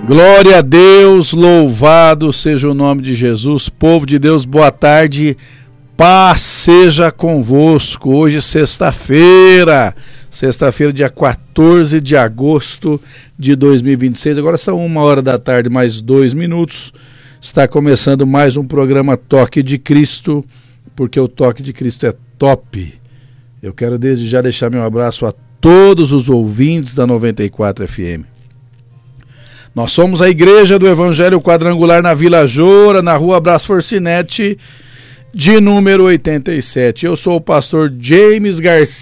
Glória a Deus, louvado seja o nome de Jesus. Povo de Deus, boa tarde, paz seja convosco. Hoje sexta-feira, dia 14 de agosto de 2026. Agora são 1h da tarde, mais 2 minutos. Está começando mais um programa Toque de Cristo, porque o Toque de Cristo é top. Eu quero desde já deixar meu abraço a todos os ouvintes da 94 FM. Nós somos a Igreja do Evangelho Quadrangular na Vila Joura, na rua Brás Forcinete, de número 87. Eu sou o pastor James Garcia.